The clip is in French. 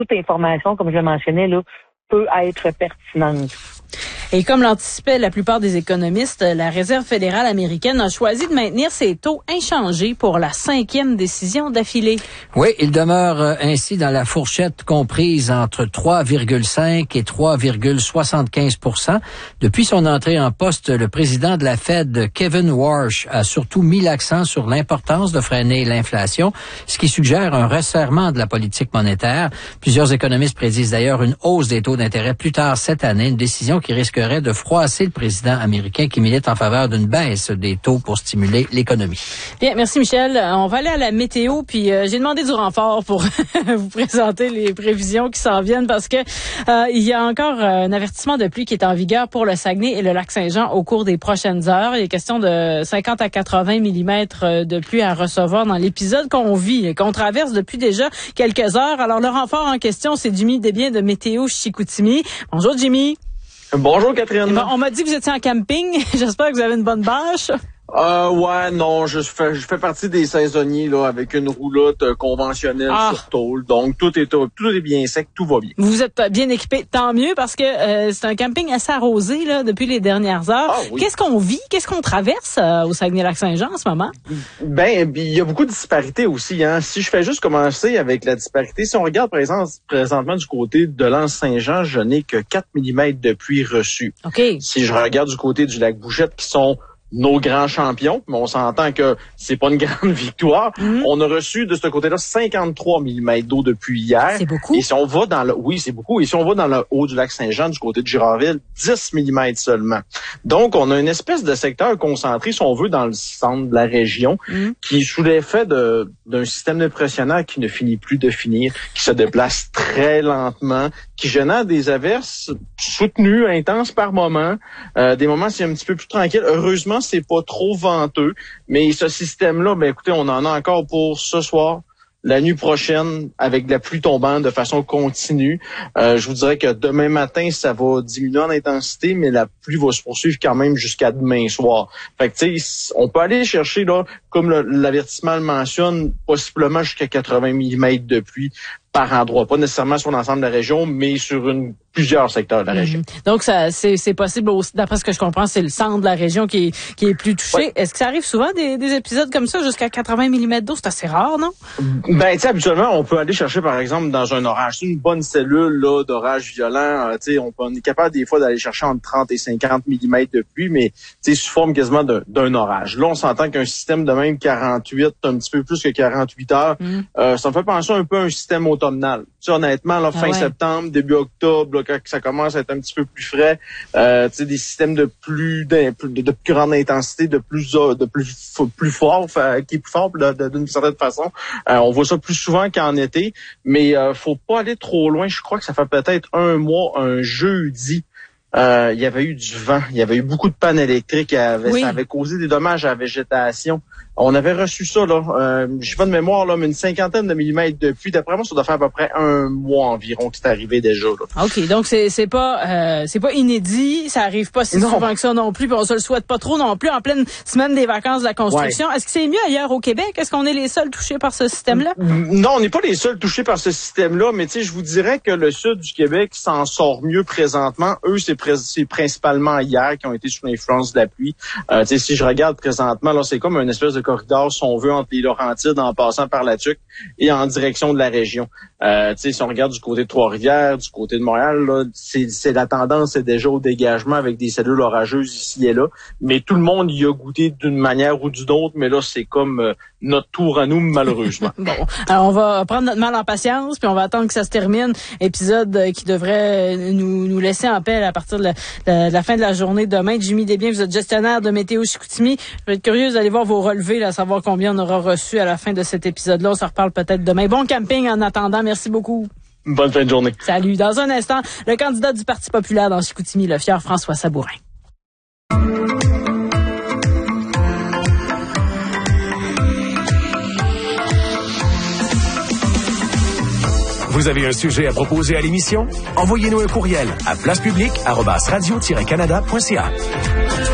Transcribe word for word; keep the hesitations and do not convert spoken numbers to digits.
toute information, comme je le mentionnais, là, peut être pertinente. Et comme l'anticipaient la plupart des économistes, la Réserve fédérale américaine a choisi de maintenir ses taux inchangés pour la cinquième décision d'affilée. Oui, il demeure ainsi dans la fourchette comprise entre trois virgule cinq et trois virgule soixante-quinze pour cent. Depuis son entrée en poste, le président de la Fed, Kevin Warsh, a surtout mis l'accent sur l'importance de freiner l'inflation, ce qui suggère un resserrement de la politique monétaire. Plusieurs économistes prédisent d'ailleurs une hausse des taux d'intérêt plus tard cette année, une décision qui risque de froisser le président américain qui milite en faveur d'une baisse des taux pour stimuler l'économie. Bien, merci Michel. On va aller à la météo, puis euh, j'ai demandé du renfort pour vous présenter les prévisions qui s'en viennent parce que euh, il y a encore un avertissement de pluie qui est en vigueur pour le Saguenay et le Lac-Saint-Jean au cours des prochaines heures. Il est question de cinquante à quatre-vingts millimètres de pluie à recevoir dans l'épisode qu'on vit et qu'on traverse depuis déjà quelques heures. Alors, le renfort en question, c'est Jimmy Desbiens de Météo Chicoutimi. Bonjour Jimmy. Bonjour Catherine. Eh ben, on m'a dit que vous étiez en camping. J'espère que vous avez une bonne bâche. Euh, ouais, non, je fais, je fais partie des saisonniers, là, avec une roulotte euh, conventionnelle ah. sur tôle. Donc, tout est, tout est bien sec, tout va bien. Vous êtes bien équipé, tant mieux, parce que euh, c'est un camping assez arrosé, là, depuis les dernières heures. Ah, oui. Qu'est-ce qu'on vit? Qu'est-ce qu'on traverse euh, au Saguenay-Lac-Saint-Jean en ce moment? Ben, il y a beaucoup de disparités aussi, hein. Si je fais juste commencer avec la disparité, si on regarde, par exemple, présentement du côté de l'Anse-Saint-Jean, je n'ai que quatre millimètres de pluie reçue. OK. Si je regarde du côté du lac Bouchette, qui sont nos grands champions, mais on s'entend que c'est pas une grande victoire. Mmh. On a reçu de ce côté-là cinquante-trois millimètres d'eau depuis hier. C'est beaucoup. Et si on va dans le, oui, c'est beaucoup. Et si on va dans le haut du lac Saint-Jean, du côté de Girardville, dix millimètres seulement. Donc, on a une espèce de secteur concentré, si on veut, dans le centre de la région, mmh. qui est sous l'effet de, d'un système dépressionnaire qui ne finit plus de finir, qui se déplace très lentement, qui génère des averses soutenues, intenses par moment, euh, des moments c'est un petit peu plus tranquille. Heureusement, c'est pas trop venteux, mais ce système-là, ben écoutez, on en a encore pour ce soir, la nuit prochaine, avec de la pluie tombante de façon continue. Euh, je vous dirais que demain matin, ça va diminuer en intensité, mais la pluie va se poursuivre quand même jusqu'à demain soir. Fait que tu sais, on peut aller chercher, là, comme le, l'avertissement le mentionne, possiblement jusqu'à quatre-vingts millimètres de pluie par endroit, pas nécessairement sur l'ensemble de la région, mais sur une plusieurs secteurs de la région. Mmh. Donc ça c'est c'est possible aussi, d'après ce que je comprends, c'est le centre de la région qui est qui est plus touché. Ouais. Est-ce que ça arrive souvent des des épisodes comme ça jusqu'à quatre-vingts millimètres d'eau, c'est assez rare, non? Ben tu sais, habituellement on peut aller chercher par exemple dans un orage, c'est une bonne cellule là d'orage violent, euh, tu sais on, on est capable des fois d'aller chercher entre trente et cinquante millimètres de pluie, mais tu sais sous forme quasiment de, d'un orage. Là on s'entend qu'un système de même quarante-huit, un petit peu plus que quarante-huit heures, mmh. euh, ça me fait penser un peu à un système automnal. Tu sais, honnêtement, là, fin ah ouais. septembre, début octobre, là, quand ça commence à être un petit peu plus frais, euh, tu sais, des systèmes de plus, de, de, de plus grande intensité, de plus, de plus, plus fort, qui est plus fort de, de, d'une certaine façon. Euh, on voit ça plus souvent qu'en été, mais euh, faut pas aller trop loin. Je crois que ça fait peut-être un mois, un jeudi. Euh, il y avait eu du vent, il y avait eu beaucoup de pannes électriques, avait, oui. ça avait causé des dommages à la végétation. On avait reçu ça, là, euh, je sais pas de mémoire, là, mais une cinquantaine de millimètres de pluie. D'après moi, ça doit faire à peu près un mois environ que c'est arrivé déjà. Là. OK, donc c'est c'est pas euh, c'est pas inédit, ça arrive pas si non. souvent que ça non plus, puis on se le souhaite pas trop non plus en pleine semaine des vacances de la construction. Ouais. Est-ce que c'est mieux ailleurs au Québec? Est-ce qu'on est les seuls touchés par ce système-là? Non, on n'est pas les seuls touchés par ce système-là, mais tu sais, je vous dirais que le sud du Québec s'en sort mieux présentement. Eux, c'est, pr- c'est principalement hier qui ont été sous l'influence de la pluie. Euh, tu sais, si je regarde présentement, là, c'est comme une espèce de corridor, si on veut, entre les Laurentides en passant par la Tuque et en direction de la région. Euh, tu sais, si on regarde du côté de Trois-Rivières, du côté de Montréal, là, c'est, c'est la tendance, c'est déjà au dégagement avec des cellules orageuses ici et là. Mais tout le monde y a goûté d'une manière ou d'une autre, mais là, c'est comme euh, notre tour à nous, malheureusement. Bon, alors on va prendre notre mal en patience, puis on va attendre que ça se termine. Épisode euh, qui devrait nous, nous laisser en paix à partir de la, de, de la fin de la journée demain. Jimmy Desbiens, vous êtes gestionnaire de Météo Chicoutimi. Je vais être curieuse d'aller voir vos relevés, là, savoir combien on aura reçu à la fin de cet épisode-là. On se reparle peut-être demain. Bon camping en attendant. Merci beaucoup. Bonne fin de journée. Salut. Dans un instant, le candidat du Parti populaire dans Chicoutimi, le fier François Sabourin. Vous avez un sujet à proposer à l'émission? Envoyez-nous un courriel à place publique arobase radio tiret canada point c a.